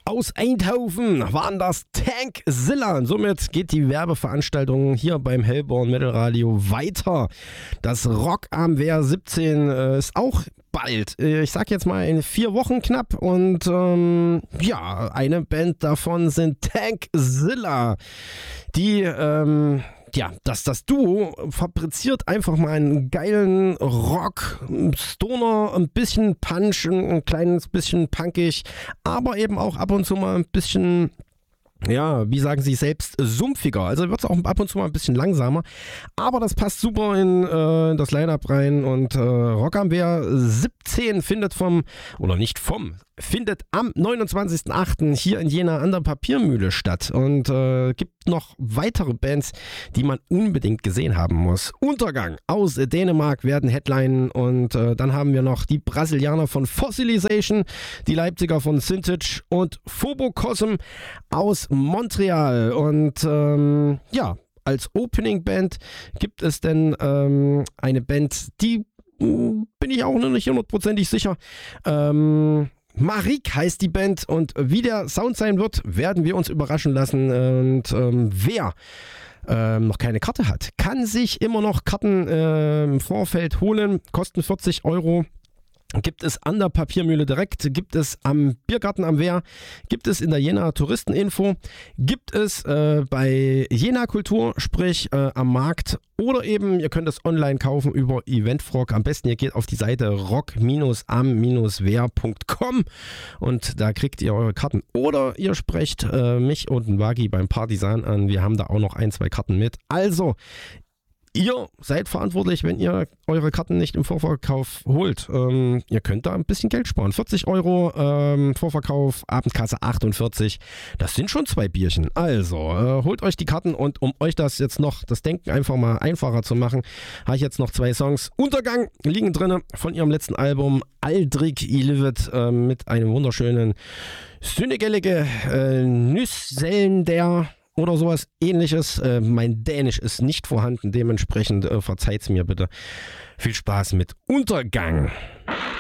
Aus Eindhoven waren das Tankzilla. Und somit geht die Werbeveranstaltung hier beim Hellborn Metal Radio weiter. Das Rock am Wehr 17 ist auch bald. Ich sag jetzt mal in 4 Wochen knapp. Und eine Band davon sind Tankzilla. Die das Duo fabriziert einfach mal einen geilen Rock, Stoner, ein bisschen Punch, ein kleines bisschen punkig, aber eben auch ab und zu mal ein bisschen, wie sagen sie selbst, sumpfiger. Also wird es auch ab und zu mal ein bisschen langsamer. Aber das passt super in das Line-Up rein. Und Rock am Wehr 17 findet am 29.08. hier in Jena an der Papiermühle statt. Und gibt noch weitere Bands, die man unbedingt gesehen haben muss. Untergang aus Dänemark werden Headlinen. Und dann haben wir noch die Brasilianer von Fossilization, die Leipziger von Syntage und Phobocosm aus Montreal. Und als Opening-Band gibt es denn eine Band, die bin ich auch noch nicht 100%ig sicher. Marik heißt die Band und wie der Sound sein wird, werden wir uns überraschen lassen. Und wer noch keine Karte hat, kann sich immer noch Karten im Vorfeld holen, kosten 40 €. Gibt es an der Papiermühle direkt, gibt es am Biergarten am Wehr, gibt es in der Jena Touristeninfo, gibt es bei Jena Kultur, sprich am Markt, oder eben ihr könnt es online kaufen über Eventfrog. Am besten ihr geht auf die Seite rock-am-wehr.com und da kriegt ihr eure Karten. Oder ihr sprecht mich und den Wagi beim Partisan an, wir haben da auch noch 1, 2 Karten mit. Also, ihr seid verantwortlich, wenn ihr eure Karten nicht im Vorverkauf holt. Ihr könnt da ein bisschen Geld sparen. 40 € Vorverkauf, Abendkasse 48. Das sind schon 2 Bierchen. Also, holt euch die Karten und um euch das Denken einfach mal einfacher zu machen, habe ich jetzt noch 2 Songs. Untergang liegen drin von ihrem letzten Album Aldrig i Livet mit einem wunderschönen Synnegellige Nüssellen der oder sowas ähnliches. Mein Dänisch ist nicht vorhanden, dementsprechend verzeiht's mir bitte. Viel Spaß mit Untergang.